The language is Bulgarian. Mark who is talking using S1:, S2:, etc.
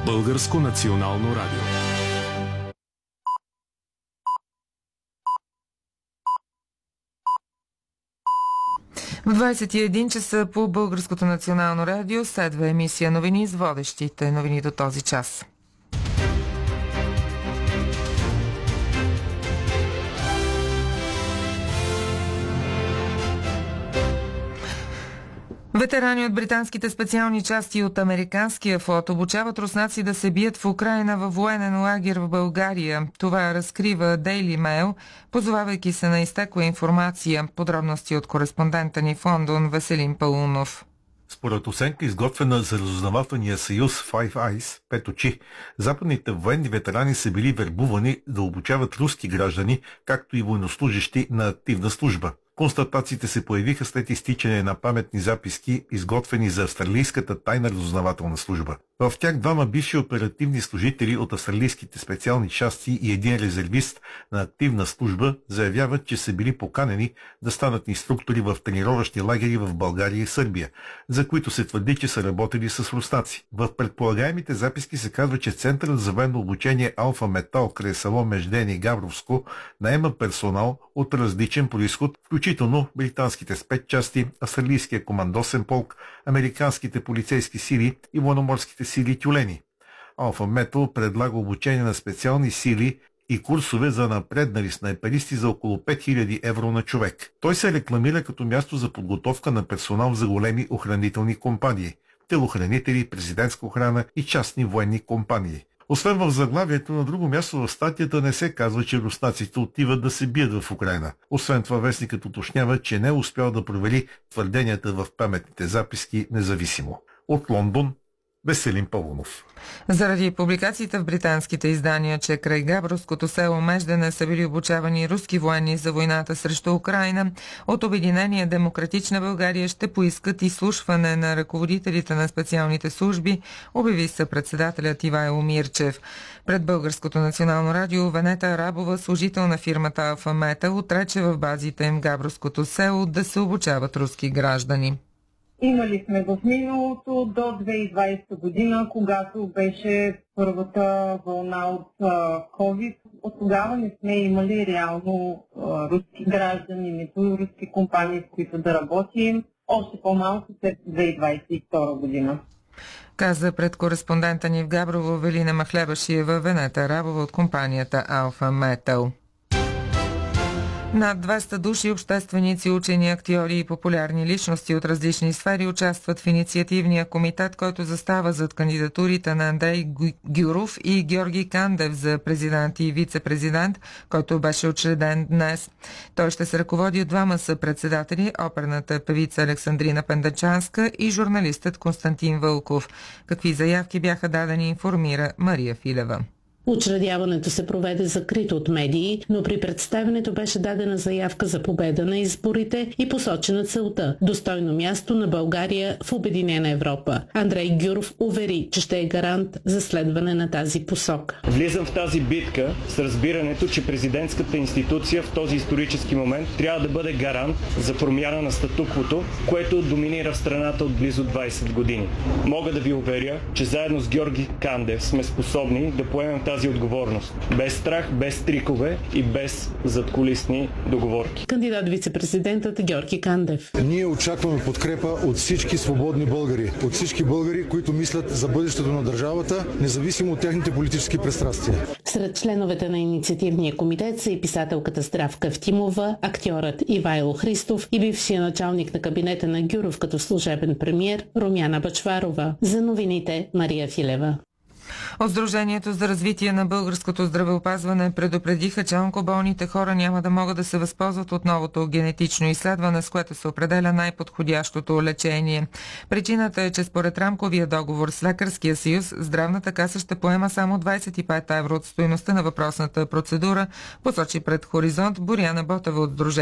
S1: Българско национално радио.
S2: В 21 часа по Българското национално радио следва емисия новини с водещите новини до този час. Ветерани от британските специални части и от американския флот обучават руснаци да се бият в Украйна във военен лагер в България. Това разкрива Daily Mail, позовавайки се на изтекла информация. Подробности от кореспондента ни в Лондон Веселин Паунов.
S3: Според оценка, изготвена за разузнавателния съюз Five Eyes, 5 очи, западните военни ветерани са били вербувани да обучават руски граждани, както и военнослужащи на активна служба. Констатациите се появиха след изтичане на паметни записки, изготвени за австралийската тайна разузнавателна служба. В тях двама бивши оперативни служители от австралийските специални части и един резервист на активна служба заявяват, че са били поканени да станат инструктори в тренировъчни лагери в България и Сърбия, за които се твърди, че са работили с руснаци. В предполагаемите записки се казва, че Центърът за военно обучение Алфа Метал край село Междени и Габровско наема персонал от различен произход, включително британските спецчасти, австралийския командосен полк, американските полицейски сили и военноморските сили Тюлени. Алфа Метал предлага обучение на специални сили и курсове за напреднали снайперисти за около 5000 евро на човек. Той се рекламира като място за подготовка на персонал за големи охранителни компании, телохранители, президентска охрана и частни военни компании. Освен в заглавието, на друго място в статията не се казва, че руснаците отиват да се бият в Украйна. Освен това, вестникът уточнява, че не е успял да провери твърденията в паметните записки независимо. От Лондон, Веселин Павлов.
S2: Заради публикациите в британските издания, че край Габровското село Междене са били обучавани руски военни за войната срещу Украйна, от Обединение Демократична България ще поискат изслушване на ръководителите на специалните служби, обяви съпредседателят Ивайло Мирчев. Пред Българското национално радио Венета Арабова, служител на фирмата Алфа Метал, отрече в базите им в Габровското село да се обучават руски граждани.
S4: Имали сме в миналото до 2020 година, когато беше първата вълна от COVID. От тогава не сме имали реално руски граждани, нито руски компании, с които да работим. Още по-малко след 2022 година.
S2: Каза пред кореспондента ни в Габрово Велина Махлебашиева Венета Арабова от компанията Алфа Метал. Над 200 души, общественици, учени, актьори и популярни личности от различни сфери участват в инициативния комитет, който застава зад кандидатурите на Андрей Гюров и Георги Кандев за президент и вице-президент, който беше учреден днес. Той ще се ръководи от двама съпредседатели, оперната певица Александрина Пендачанска и журналистът Константин Вълков. Какви заявки бяха дадени, информира Мария Филева.
S5: Учредяването се проведе закрито от медии, но при представянето беше дадена заявка за победа на изборите и посочена целта – достойно място на България в Обединена Европа. Андрей Гюров увери, че ще е гарант за следване на тази посока.
S6: Влизам в тази битка с разбирането, че президентската институция в този исторически момент трябва да бъде гарант за промяна на статуквото, което доминира в страната от близо 20 години. Мога да ви уверя, че заедно с Георги Кандев сме способни да поемем тази отговорност. Без страх, без трикове и без задкулисни договорки.
S5: Кандидат вице-президентът Георги Кандев.
S7: Ние очакваме подкрепа от всички свободни българи. От всички българи, които мислят за бъдещето на държавата, независимо от техните политически пристрастия.
S5: Сред членовете на инициативния комитет са и писателката Здравка Евтимова, актьорът Ивайло Христов и бившия началник на кабинета на Гюров като служебен премиер Румяна Бъчварова. За новините Мария Филева.
S2: От Сдружението за развитие на българското здравеопазване предупредиха, че онкоболните хора няма да могат да се възползват от новото генетично изследване, с което се определя най-подходящото лечение. Причината е, че според рамковия договор с Лекарския съюз, здравната каса ще поема само 25 евро от стойността на въпросната процедура, посочи пред Хоризонт Боряна Ботева от Сдружението